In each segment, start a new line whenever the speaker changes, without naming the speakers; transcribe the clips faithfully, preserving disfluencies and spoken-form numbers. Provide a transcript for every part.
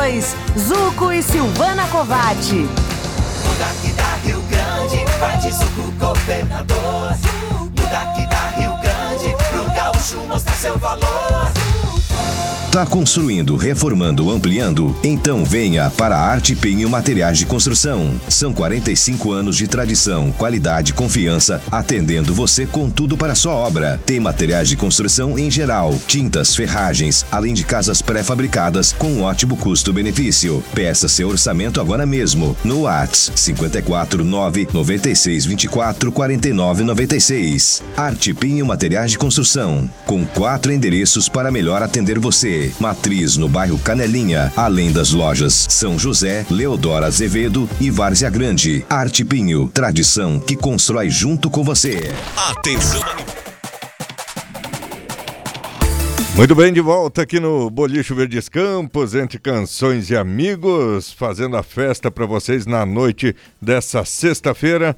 dois, Zuco e Silvana Covatti.
Muda aqui da Rio Grande, vai de Zuco governador. Muda aqui da Rio Grande, pro gaúcho mostrar seu valor.
Tá construindo, reformando, ampliando? Então venha para a Arte Pinho Materiais de Construção. São quarenta e cinco anos de tradição, qualidade e confiança, atendendo você com tudo para a sua obra. Tem materiais de construção em geral, tintas, ferragens, além de casas pré-fabricadas com um ótimo custo-benefício. Peça seu orçamento agora mesmo no WhatsApp cinco quatro nove, nove seis dois quatro, quatro nove nove seis. Arte Pinho Materiais de Construção, com quatro endereços para melhor atender você. Matriz no bairro Canelinha, além das lojas São José, Leodoro Azevedo e Várzea Grande. Arte Pinho, tradição que constrói junto com você.
Atenção! Muito bem, de volta aqui no Bolicho Verdes Campos, entre canções e amigos, fazendo a festa para vocês na noite dessa sexta-feira.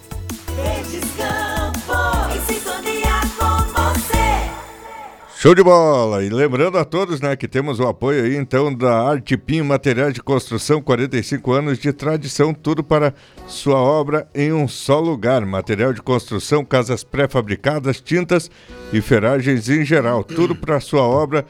Show de bola! E lembrando a todos, né, que temos o apoio aí, então, da Arte Pinho Materiais de Construção, quarenta e cinco anos de tradição, tudo para sua obra em um só lugar. Material de construção, casas pré-fabricadas, tintas e ferragens em geral, tudo para sua obra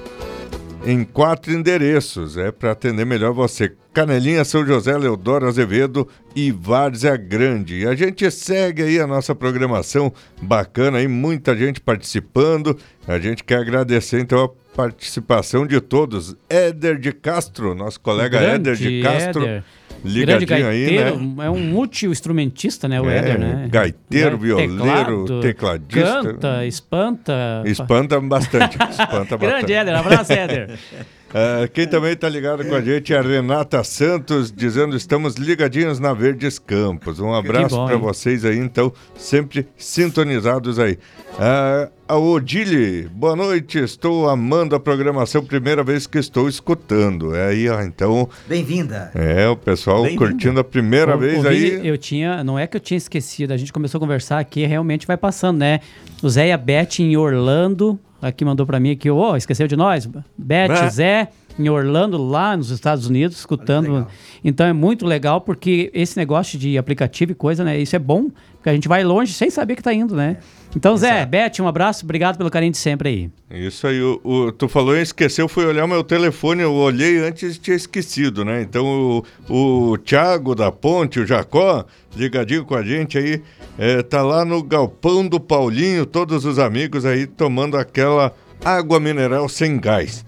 em quatro endereços, é para atender melhor você. Canelinha, São José, Leodoro Azevedo e Várzea Grande. E a gente segue aí a nossa programação bacana aí, muita gente participando. A gente quer agradecer então a participação de todos. Éder de Castro, nosso colega
Grande
Éder de Castro.
Éder.
Ligadinho
Grande gaiteiro,
aí, né?
É um multi-instrumentista, né, o
é,
Éder, né?
Gaiteiro, violeiro,
teclado,
tecladista.
Canta, espanta.
Espanta bastante. Espanta
Grande
bastante.
Éder, abraço, Éder.
Uh, quem também está ligado com a gente é a Renata Santos, dizendo estamos ligadinhos na Verdes Campos. Um abraço para vocês aí, então, sempre sintonizados aí. Uh, a Odile, boa noite, estou amando a programação, primeira vez que estou escutando. É aí, ó, então...
Bem-vinda.
É, o pessoal
Bem-vinda.
curtindo a primeira
o,
vez
o
aí.
Vini, eu tinha, não é que eu tinha esquecido, a gente começou a conversar aqui, realmente vai passando, né? O Zé e a Beth em Orlando... Aqui mandou pra mim aqui, ô, oh, esqueceu de nós? Beth, é. Zé, em Orlando, lá nos Estados Unidos, escutando. Então é muito legal, porque esse negócio de aplicativo e coisa, né? Isso é bom, porque a gente vai longe sem saber que tá indo, né? Então, Zé, Exato. Beth, um abraço, obrigado pelo carinho de sempre aí.
Isso aí, o, o, tu falou em esquecer, eu fui olhar meu telefone, eu olhei antes e tinha esquecido, né? Então o, o Thiago da Ponte, o Jacó, ligadinho com a gente aí, é, tá lá no Galpão do Paulinho, todos os amigos aí tomando aquela água mineral sem gás.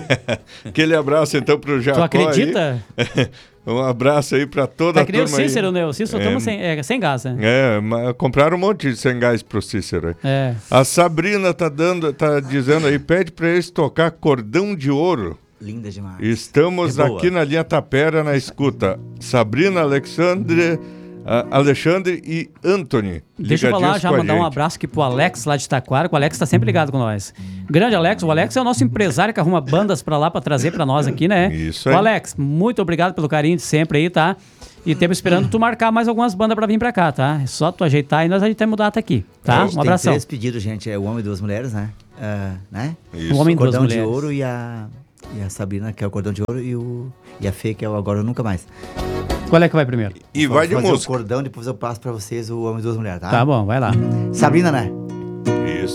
Aquele abraço então pro Jacó.
Tu acredita?
Aí. Um abraço aí pra toda
é
a
turma aí. É que nem o Cícero,
aí.
né? O Cícero é, toma sem, é, sem gás, né?
É, mas compraram um monte de sem gás pro Cícero aí.
É.
A Sabrina tá, dando, tá dizendo aí, pede pra eles tocar Cordão de Ouro.
Linda demais.
Estamos
é
aqui na linha Tapera, na escuta. Sabrina, Alexandre... Uh, Alexandre e Anthony.
Deixa eu falar, já mandar um abraço aqui pro Alex lá de Taquara, que o Alex tá sempre ligado com nós. Grande Alex, o Alex é o nosso empresário que arruma bandas pra lá pra trazer pra nós aqui, né?
Isso aí.
O Alex, muito obrigado pelo carinho de sempre aí, tá? E temos esperando tu marcar mais algumas bandas pra vir pra cá, tá? É só tu ajeitar e nós ajeitamos data aqui, tá? Um abração.
Tem três pedidos, gente, é o Homem e Duas Mulheres, né? Uh, né?
Isso.
O Homem e Duas
Cordão
Mulheres.
de Ouro e a, e a Sabrina, que é o Cordão de Ouro, e, o, e a Fê, que é o Agora ou Nunca Mais.
Qual é que vai primeiro?
E vai de música.
O cordão, depois eu passo pra vocês o Homem e Duas Mulheres, tá?
Tá bom, vai lá.
Sabrina, né?